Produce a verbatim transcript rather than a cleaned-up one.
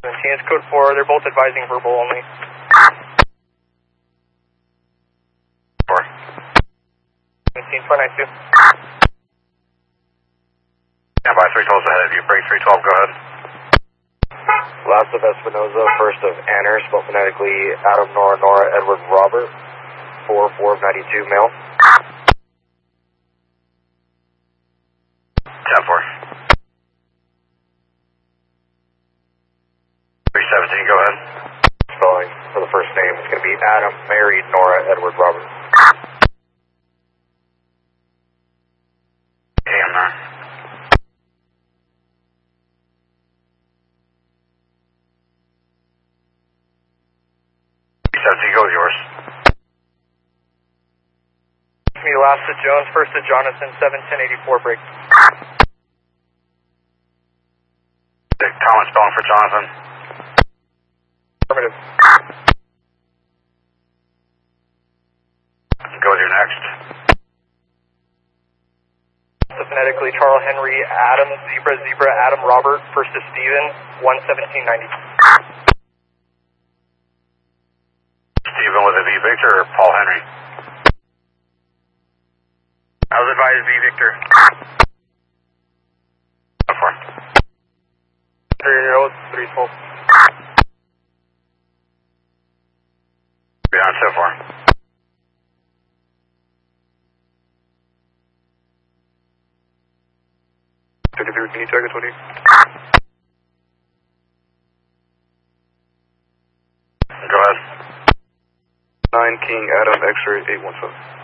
seventeen, it's code four. They're both advising verbal only. four. seventeen, five nine two. Stand by, three twelve's ahead of you. Break three twelve, go ahead. Last of Espinoza, first of Anner, spelled phonetically Adam, Nora, Nora, Edward, Robert. four four of ninety-two, male. ten four. three seventeen, go ahead. Spelling for the first name is going to be Adam, Mary, Nora, Edward, Robert. Damn, man. three seventeen, go with yours. Me last to Jones, first to Jonathan, seven ten eighty-four, break. Dick, Thomas spelling for Jonathan. Affirmative. Go with your next. So phonetically, Charles Henry, Adam, Zebra, Zebra, Adam, Robert, first to Steven, one seventeen ninety. Stephen with a V Victor or Paul Henry? I was advised V Victor. ten four. three zero, three twelve. Beyond ten four. fifty-three, can you check it, twenty? Go ahead. nine King, Adam, X-ray, eight one seven.